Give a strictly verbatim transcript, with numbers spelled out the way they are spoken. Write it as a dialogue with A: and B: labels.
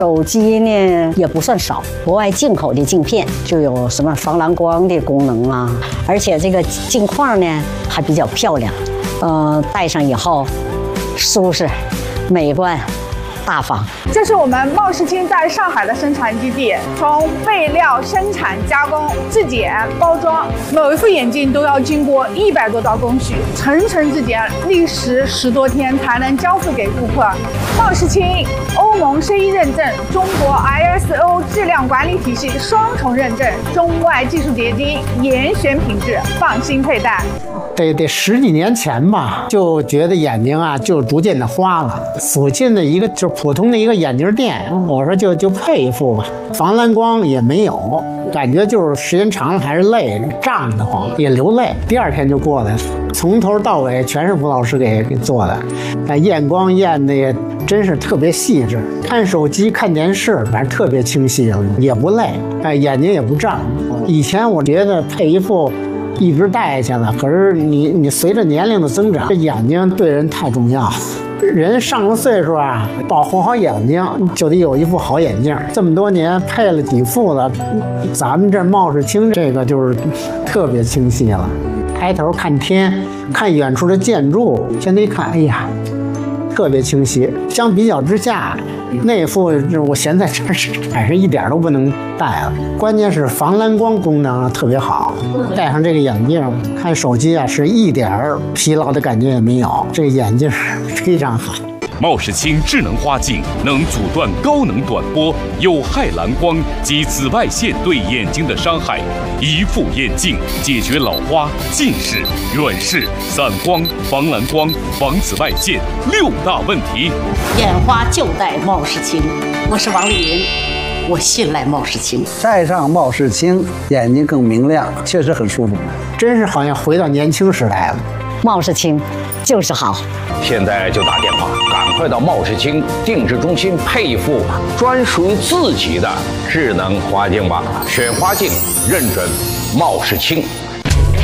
A: 手机呢也不算少，国外进口的镜片就有什么防蓝光的功能啊，而且这个镜框呢还比较漂亮，呃，戴上以后舒适、美观、大方。
B: 这是我们茂世清在上海的生产基地，从备料、生产、加工、质检、包装，每一副眼镜都要经过一百多道工序，层层质检，历时十多天才能交付给顾客。茂世清欧盟 C 一认证，中国 I S O 质量管理体系双重认证，中外技术结晶，严选品质，放心佩戴。
C: 得得十几年前吧，就觉得眼睛啊就逐渐的花了。附近的一个就是普通的一个眼镜店，我说就就配一副吧，防蓝光也没有，感觉就是时间长了还是累，胀得慌，也流泪。第二天就过来了，从头到尾全是吴老师给给做的，哎，验光验的也真是特别细致。看手机、看电视，反正特别清晰了，也不累，哎，眼睛也不胀。以前我觉得配一副一直戴下了，可是你你随着年龄的增长，这眼睛对人太重要。人上了岁数啊，保护好眼睛就得有一副好眼镜。这么多年配了几副了，咱们这茂世清这个就是特别清晰了。抬头看天，看远处的建筑，现在一看，哎呀，特别清晰。相比较之下，那副我现在真是还是一点都不能戴了。关键是防蓝光功能特别好，戴上这个眼镜看手机啊，是一点疲劳的感觉也没有，这个眼镜非常好。
D: 茂世清智能花镜能阻断高能短波、有害蓝光及紫外线对眼睛的伤害，一副眼镜解决老花、近视、远视、散光、防蓝光、防紫外线六大问题。
E: 眼花就戴茂世清，我是王丽云，我信赖茂世清。
F: 戴上茂世清，眼睛更明亮，确实很舒服，
C: 真是好像回到年轻时代了。
A: 茂世清就是好。
G: 现在就打电话，赶快到茂世清定制中心配一副专属于自己的智能花镜吧。选花镜认准茂世清。